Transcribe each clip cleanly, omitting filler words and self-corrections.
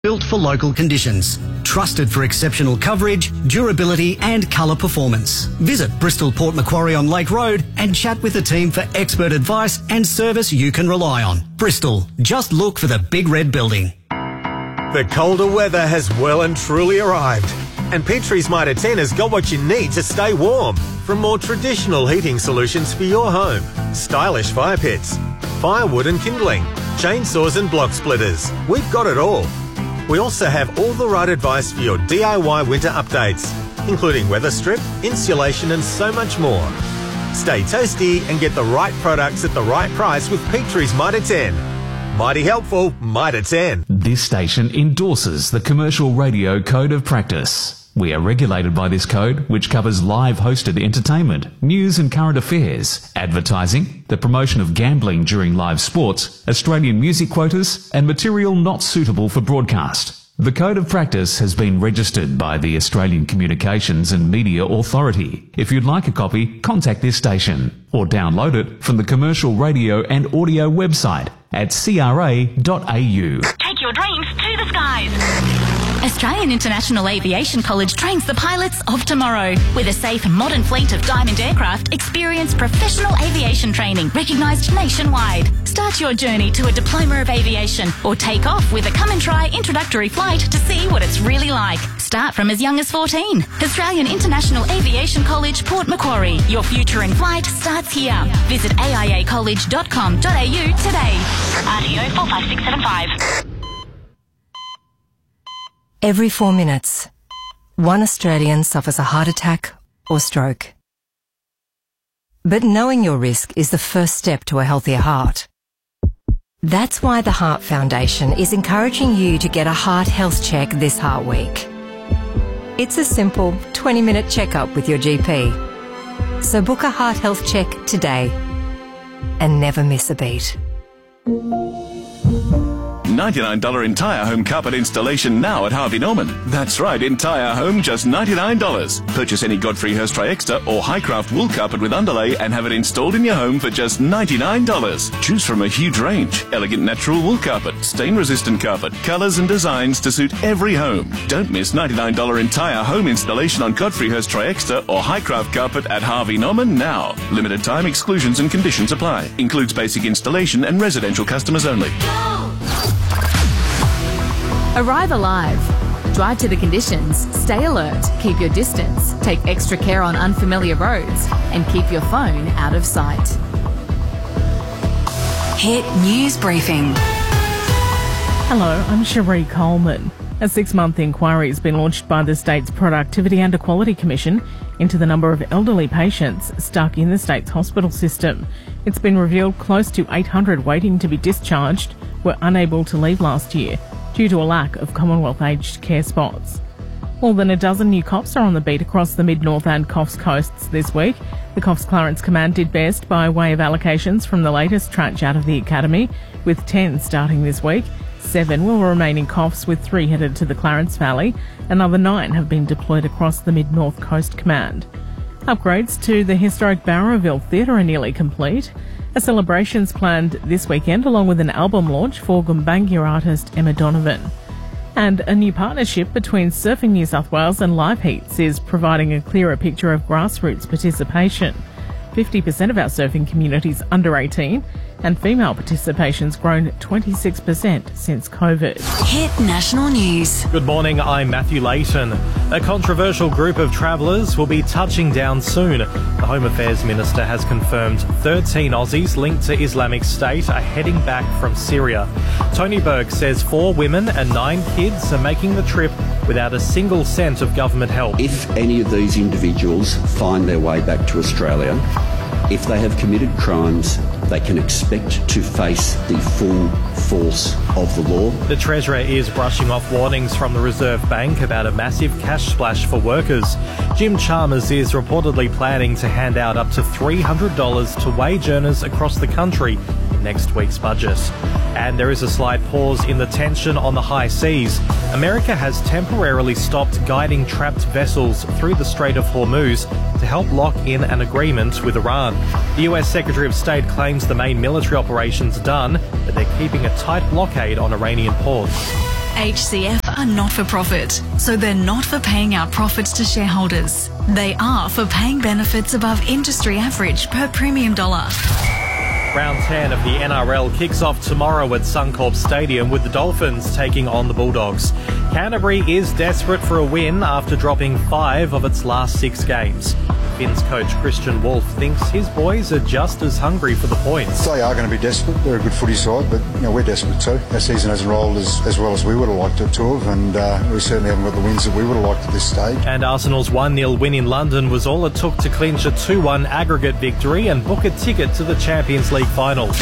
Built for local conditions. Trusted for exceptional coverage, durability and colour performance. Visit Bristol Port Macquarie on Lake Road and chat with the team for expert advice and service you can rely on. Bristol, just look for the big red building. The colder weather has well and truly arrived. And Petrie's Mitre 10 has got what you need to stay warm. From more traditional heating solutions for your home, stylish fire pits, firewood and kindling, chainsaws and block splitters. We've got it all. We also have all the right advice for your DIY winter updates, including weather strip, insulation and so much more. Stay toasty and get the right products at the right price with Petrie's Mitre 10. Mighty helpful, Mitre 10. This station endorses the Commercial Radio Code of Practice. We are regulated by this code, which covers live hosted entertainment, news and current affairs, advertising, the promotion of gambling during live sports, Australian music quotas, and material not suitable for broadcast. The Code of Practice has been registered by the Australian Communications and Media Authority. If you'd like a copy, contact this station or download it from the Commercial Radio and Audio website at cra.au. Take your dreams to the skies. Australian International Aviation College trains the pilots of tomorrow. With a safe, modern fleet of Diamond aircraft, experience professional aviation training recognised nationwide. Start your journey to a Diploma of Aviation or take off with a come and try introductory flight to see what it's really like. Start from as young as 14. Australian International Aviation College, Port Macquarie. Your future in flight starts here. Visit aiacollege.com.au today. RTO 45675. Every 4 minutes, one Australian suffers a heart attack or stroke. But knowing your risk is the first step to a healthier heart. That's why the Heart Foundation is encouraging you to get a heart health check this Heart Week. It's a simple 20-minute checkup with your GP. So book a heart health check today and never miss a beat. $99 entire home carpet installation now at Harvey Norman. That's right, entire home, just $99. Purchase any Godfrey Hirst Tri-Extra or Highcraft wool carpet with underlay and have it installed in your home for just $99. Choose from a huge range. Elegant natural wool carpet, stain-resistant carpet, colours and designs to suit every home. Don't miss $99 entire home installation on Godfrey Hirst Tri-Extra or Highcraft carpet at Harvey Norman now. Limited time, exclusions and conditions apply. Includes basic installation and residential customers only. Arrive alive. Drive to the conditions, stay alert, keep your distance, take extra care on unfamiliar roads, and keep your phone out of sight. Hit News Briefing. Hello, I'm Cherie Coleman. A 6-month inquiry has been launched by the state's Productivity and Equality Commission into the number of elderly patients stuck in the state's hospital system. It's been revealed close to 800 waiting to be discharged were unable to leave last year due to a lack of Commonwealth aged care spots. More than a dozen new cops are on the beat across the Mid-North and Coffs coasts this week. The Coffs Clarence Command did best by way of allocations from the latest tranche out of the Academy, with 10 starting this week. 7 will remain in Coffs, with 3 headed to the Clarence Valley. Another 9 have been deployed across the Mid-North Coast Command. Upgrades to the historic Barrowville Theatre are nearly complete. A celebration's planned this weekend, along with an album launch for Gumbaynggirr artist Emma Donovan. And a new partnership between Surfing New South Wales and Live Heats is providing a clearer picture of grassroots participation. 50% of our surfing community's under 18, and female participation's grown 26% since COVID. Hit National News. Good morning, I'm Matthew Layton. A controversial group of travellers will be touching down soon. The Home Affairs Minister has confirmed 13 Aussies linked to Islamic State are heading back from Syria. Tony Burke says 4 women and 9 kids are making the trip without a single cent of government help. If any of these individuals find their way back to Australia, if they have committed crimes, they can expect to face the full force of the law. The Treasurer is brushing off warnings from the Reserve Bank about a massive cash splash for workers. Jim Chalmers is reportedly planning to hand out up to $300 to wage earners across the country in next week's budget. And there is a slight pause in the tension on the high seas. America has temporarily stopped guiding trapped vessels through the Strait of Hormuz to help lock in an agreement with Iran. The US Secretary of State claims the main military operation's done, but they're keeping a tight blockade on Iranian ports. HCF are not-for-profit, so they're not for paying out profits to shareholders. They are for paying benefits above industry average per premium dollar. Round 10 of the NRL kicks off tomorrow at Suncorp Stadium with the Dolphins taking on the Bulldogs. Canterbury is desperate for a win after dropping 5 of its last 6 games. Finns coach Christian Wolf thinks his boys are just as hungry for the points. They are going to be desperate. They're a good footy side, but we're desperate too. Our season hasn't rolled as well as we would have liked it to have, and we certainly haven't got the wins that we would have liked at this stage. And Arsenal's 1-0 win in London was all it took to clinch a 2-1 aggregate victory and book a ticket to the Champions League final.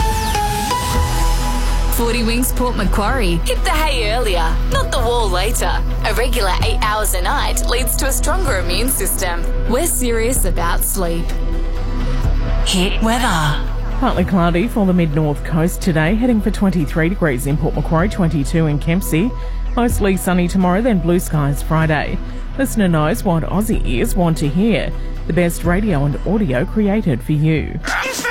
40 Winks Port Macquarie. Hit the hay earlier, not the wall later. A regular 8 hours a night leads to a stronger immune system. We're serious about sleep. Hit weather. Partly cloudy for the mid-north coast today, heading for 23 degrees in Port Macquarie, 22 in Kempsey. Mostly sunny tomorrow, then blue skies Friday. Listener knows what Aussie ears want to hear. The best radio and audio created for you. It's